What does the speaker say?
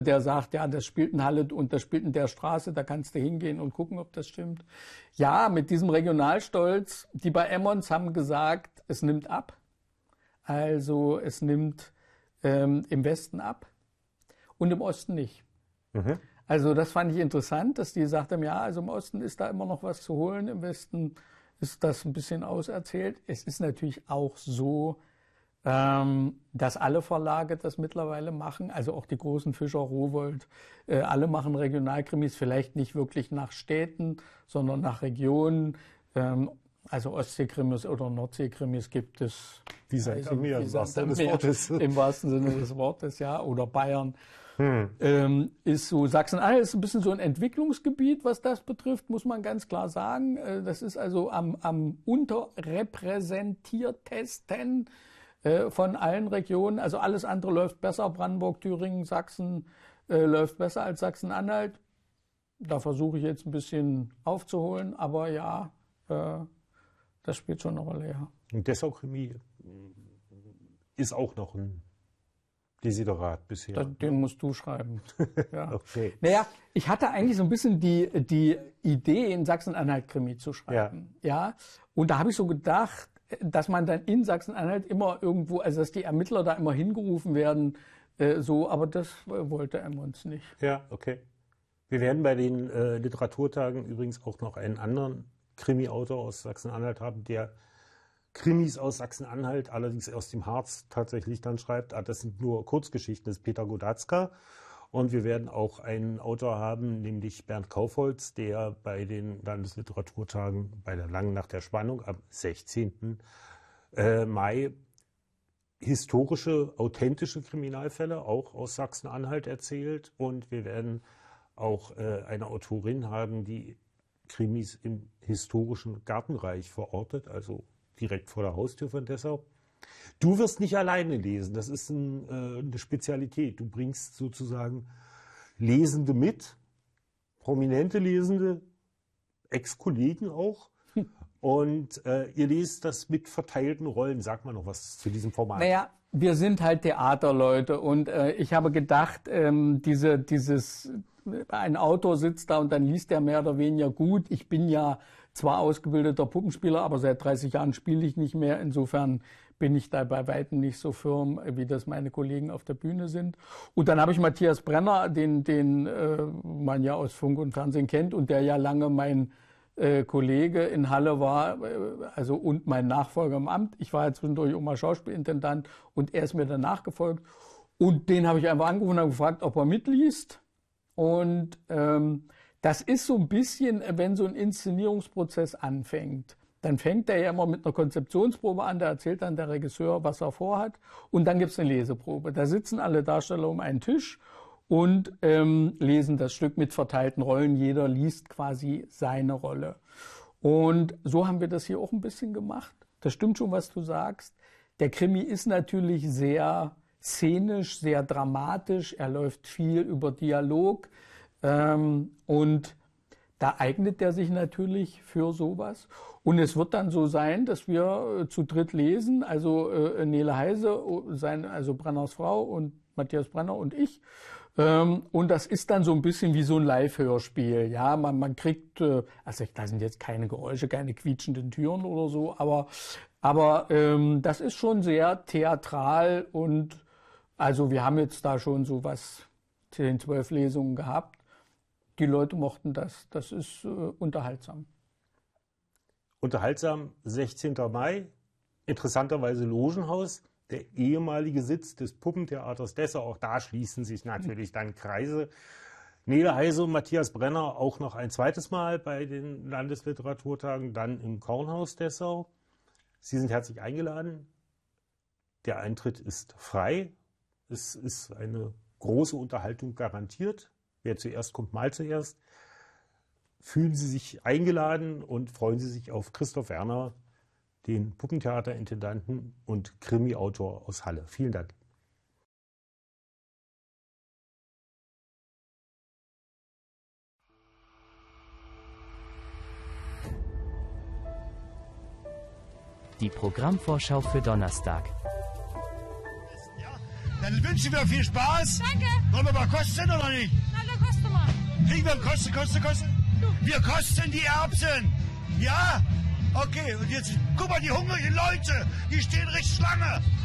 Der sagt, ja, das spielt in Halle und das spielt in der Straße, da kannst du hingehen und gucken, ob das stimmt. Ja, mit diesem Regionalstolz, die bei Emmons haben gesagt, es nimmt ab. Also es nimmt im Westen ab und im Osten nicht. Mhm. Also das fand ich interessant, dass die gesagt haben, ja, also im Osten ist da immer noch was zu holen, im Westen ist das ein bisschen auserzählt. Es ist natürlich auch so, dass alle Verlage das mittlerweile machen, also auch die großen Fischer, Rowohlt, alle machen Regionalkrimis, vielleicht nicht wirklich nach Städten, sondern nach Regionen. Also Ostseekrimis oder Nordseekrimis gibt es. Wie sagt mir im wahrsten Sinne des Wortes. Im wahrsten Sinne des Wortes, ja. Oder Bayern. Ist so, Sachsen-Anhalt ist ein bisschen so ein Entwicklungsgebiet, was das betrifft, muss man ganz klar sagen. Das ist also am unterrepräsentiertesten von allen Regionen. Also alles andere läuft besser. Brandenburg, Thüringen, Sachsen läuft besser als Sachsen-Anhalt. Da versuche ich jetzt ein bisschen aufzuholen, aber ja, das spielt schon eine Rolle, ja. Und Dessau-Krimi ist auch noch ein Desiderat bisher. Den musst du schreiben. Ja. Okay. Naja, ich hatte eigentlich so ein bisschen die Idee, in Sachsen-Anhalt-Krimi zu schreiben. Ja. Und da habe ich so gedacht, dass man dann in Sachsen-Anhalt immer irgendwo, also dass die Ermittler da immer hingerufen werden, so, aber das wollte Emmons nicht. Ja, okay. Wir werden bei den Literaturtagen übrigens auch noch einen anderen Krimi-Autor aus Sachsen-Anhalt haben, der Krimis aus Sachsen-Anhalt, allerdings aus dem Harz tatsächlich dann schreibt. Das sind nur Kurzgeschichten, das ist Peter Godatzka. Und wir werden auch einen Autor haben, nämlich Bernd Kaufholz, der bei den Landesliteraturtagen bei der Langen Nacht der Spannung am 16. Mai historische, authentische Kriminalfälle auch aus Sachsen-Anhalt erzählt. Und wir werden auch eine Autorin haben, die Krimis im historischen Gartenreich verortet, also direkt vor der Haustür von Dessau. Du wirst nicht alleine lesen, das ist eine Spezialität. Du bringst sozusagen Lesende mit, prominente Lesende, Ex-Kollegen auch. Und ihr lest das mit verteilten Rollen. Sag mal noch was zu diesem Format. Naja, wir sind halt Theaterleute und ich habe gedacht, ein Autor sitzt da und dann liest er mehr oder weniger gut. Ich bin ja zwar ausgebildeter Puppenspieler, aber seit 30 Jahren spiele ich nicht mehr. Insofern bin ich da bei Weitem nicht so firm, wie das meine Kollegen auf der Bühne sind. Und dann habe ich Matthias Brenner, den man ja aus Funk und Fernsehen kennt und der ja lange mein Kollege in Halle war, also und mein Nachfolger im Amt. Ich war ja zwischendurch auch mal Schauspielintendant und er ist mir dann nachgefolgt. Und den habe ich einfach angerufen und gefragt, ob er mitliest. Und das ist so ein bisschen, wenn so ein Inszenierungsprozess anfängt, dann fängt er ja immer mit einer Konzeptionsprobe an, da erzählt dann der Regisseur, was er vorhat, und dann gibt es eine Leseprobe. Da sitzen alle Darsteller um einen Tisch und lesen das Stück mit verteilten Rollen. Jeder liest quasi seine Rolle. Und so haben wir das hier auch ein bisschen gemacht. Das stimmt schon, was du sagst. Der Krimi ist natürlich sehr szenisch, sehr dramatisch. Er läuft viel über Dialog. Und da eignet er sich natürlich für sowas. Und es wird dann so sein, dass wir zu dritt lesen, also Nele Heise, also Brenners Frau und Matthias Brenner und ich. Und das ist dann so ein bisschen wie so ein Live-Hörspiel. Ja, man kriegt, also da sind jetzt keine Geräusche, keine quietschenden Türen oder so, aber das ist schon sehr theatral und also wir haben jetzt da schon so was 10, 12 Lesungen gehabt. Die Leute mochten das. Das ist unterhaltsam. Unterhaltsam, 16. Mai, interessanterweise Logenhaus, der ehemalige Sitz des Puppentheaters Dessau. Auch da schließen sich natürlich dann Kreise. Nele Heise und Matthias Brenner auch noch ein zweites Mal bei den Landesliteraturtagen, dann im Kornhaus Dessau. Sie sind herzlich eingeladen. Der Eintritt ist frei. Es ist eine große Unterhaltung garantiert. Wer zuerst kommt, mal zuerst. Fühlen Sie sich eingeladen und freuen Sie sich auf Christoph Werner, den Puppentheaterintendanten und Krimi-Autor aus Halle. Vielen Dank. Die Programmvorschau für Donnerstag. Dann wünschen wir viel Spaß. Danke. Wollen wir mal kosten oder nicht? Na, dann koste mal. Kriegen wir kosten? Wir kosten die Erbsen. Ja? Okay, und jetzt guck mal, die hungrigen Leute, die stehen richtig Schlange.